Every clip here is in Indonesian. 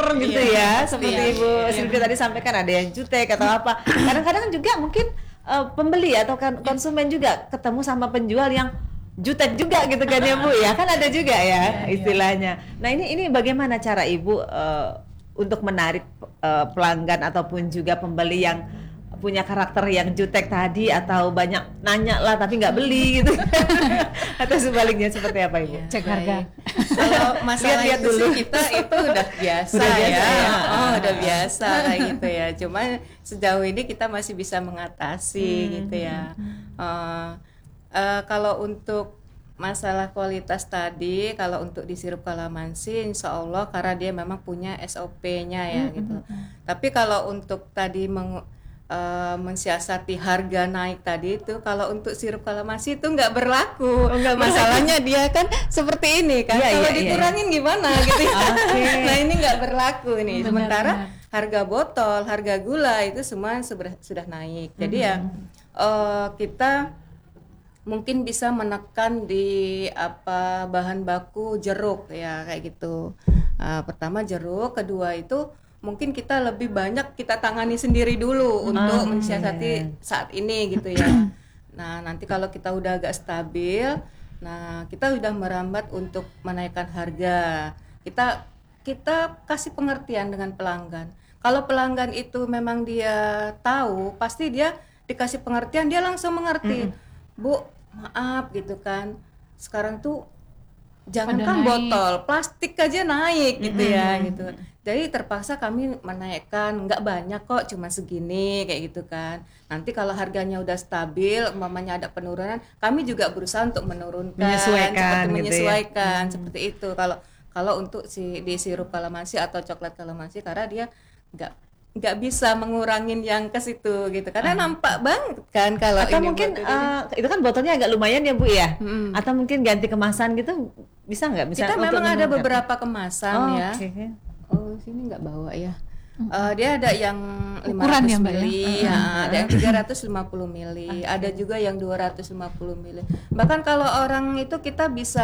gitu ya, seperti Ibu Silvia tadi sampaikan, ada yang jutek atau apa. Kadang-kadang juga mungkin pembeli atau konsumen juga ketemu sama penjual yang jutek juga gitu kan ya Bu ya, kan ada juga ya istilahnya. Nah ini bagaimana cara Ibu untuk menarik pelanggan ataupun juga pembeli yang punya karakter yang jutek tadi, atau banyak nanya lah tapi nggak beli gitu atau sebaliknya, seperti apa Ibu? Cek harga. Kalau masalah Lihat itu dulu. sih kita itu udah biasa, udah biasa kayak gitu ya. Cuma sejauh ini kita masih bisa mengatasi gitu ya. Kalau untuk masalah kualitas tadi, kalau untuk di sirup kalamansi, insya Allah karena dia memang punya SOP-nya ya gitu. Tapi kalau untuk tadi mensiasati harga naik tadi itu, kalau untuk sirup kalamansi itu nggak berlaku. Masalahnya dia kan seperti ini kan, kalau dikurangin gimana gitu ya. Nah ini nggak berlaku ini. Sementara harga botol, harga gula itu semua sudah naik. Jadi ya kita mungkin bisa menekan di bahan baku jeruk ya kayak gitu. Pertama jeruk, kedua itu mungkin kita lebih banyak kita tangani sendiri dulu untuk mensiasati saat ini gitu ya. Nah nanti kalau kita udah agak stabil, nah kita udah merambat untuk menaikkan harga. Kita kasih pengertian dengan pelanggan. Kalau pelanggan itu memang dia tahu, pasti dia dikasih pengertian, dia langsung mengerti. Bu, maaf gitu kan, sekarang tuh jangankan botol, plastik aja naik gitu ya gitu. Jadi terpaksa kami menaikkan, nggak banyak kok, cuma segini kayak gitu kan. Nanti kalau harganya udah stabil, umpamanya ada penurunan, kami juga berusaha untuk menurunkan, menyesuaikan seperti itu. Kalau untuk di sirup kalamansi atau coklat kalamansi, karena dia nggak bisa mengurangin yang ke situ gitu, karena nampak banget kan kalau atau ini mungkin itu kan botolnya agak lumayan ya Bu ya, atau mungkin ganti kemasan gitu bisa nggak? Kita memang ada beberapa kemasan ya. Oh sini nggak bawa ya. Dia ada yang 500 mili, ada yang 350 mili, ada juga yang 250 mili. Bahkan kalau orang itu kita bisa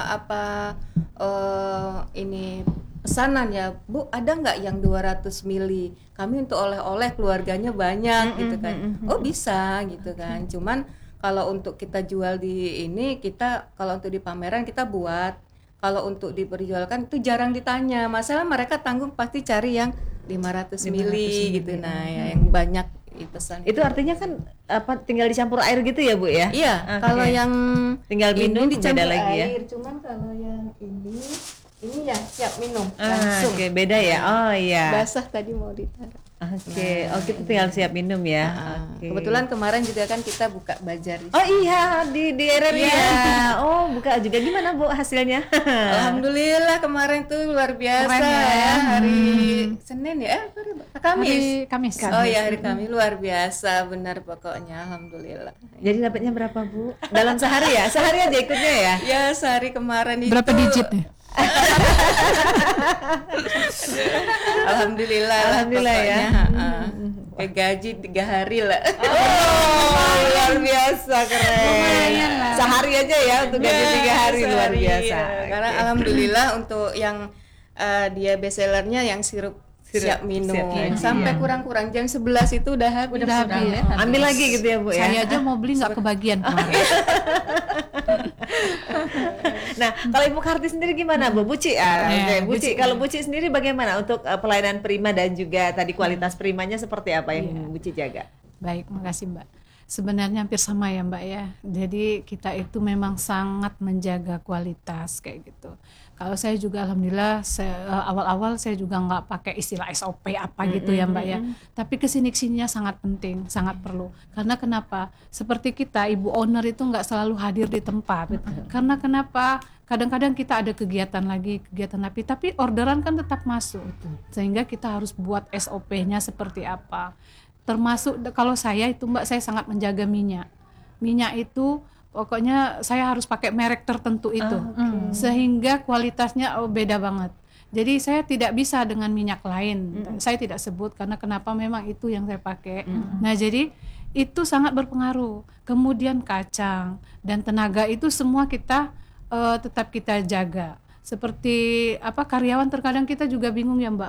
ini pesanan ya, Bu, ada nggak yang 200 mili? Kami untuk oleh-oleh keluarganya banyak gitu kan. Oh bisa gitu kan. Cuman kalau untuk kita jual di ini, kita kalau untuk di pameran kita buat. Kalau untuk diperjualkan itu jarang ditanya. Masalah mereka tanggung pasti cari yang 500 mili gitu. Nah, ya, yang banyak pesan. Itu artinya kan tinggal dicampur air gitu ya Bu ya? Iya, kalau yang tinggal minum dicampur beda lagi ya. air. Cuman kalau yang ini ya siap minum langsung. Oke, beda ya. Oh iya. Basah tadi mau ditaruh. Oke, kita tinggal siap minum ya. Kebetulan kemarin juga kan kita buka bazar. Oh iya, di RRI ya. Oh, buka juga, gimana Bu hasilnya? Alhamdulillah kemarin tuh luar biasa ya. Hari Senin ya, Kamis. Oh ya, hari Kamis luar biasa, benar pokoknya, alhamdulillah. Jadi dapatnya berapa Bu? Dalam sehari ya? Sehari aja ikutnya ya? Ya, sehari kemarin itu. Berapa digit nih? Alhamdulillah ya. Kayak gaji 3 hari lah. Oh, luar biasa, keren. Sehari aja ya untuk gaji 3 hari, luar biasa. Karena alhamdulillah untuk yang dia best sellernya yang sirup siap minum sampai kurang-kurang jam 11 itu udah habis. Ya. Ambil lagi gitu ya Bu ya. Saya aja mau beli nggak kebagian. Nah, kalau Ibu Karti sendiri gimana Bu? Buci Buci. Kalau Buci sendiri bagaimana untuk pelayanan prima dan juga tadi kualitas primanya seperti apa yang Buci jaga? Baik, makasih Mbak. Sebenarnya hampir sama ya Mbak ya. Jadi kita itu memang sangat menjaga kualitas kayak gitu. Kalau saya juga alhamdulillah awal-awal saya juga nggak pakai istilah SOP apa gitu ya Mbak ya. Tapi kesini-kesininya sangat penting, sangat perlu. Karena kenapa? Seperti kita ibu owner itu nggak selalu hadir di tempat. Karena kenapa? Kadang-kadang kita ada kegiatan tapi orderan kan tetap masuk. Sehingga kita harus buat SOP-nya seperti apa. Termasuk kalau saya itu Mbak, saya sangat menjaga minyak. Minyak itu pokoknya saya harus pakai merek tertentu itu, sehingga kualitasnya beda banget. Jadi saya tidak bisa dengan minyak lain, saya tidak sebut karena kenapa memang itu yang saya pakai. Nah jadi itu sangat berpengaruh. Kemudian kacang dan tenaga itu semua kita tetap kita jaga. Seperti karyawan terkadang kita juga bingung ya Mbak.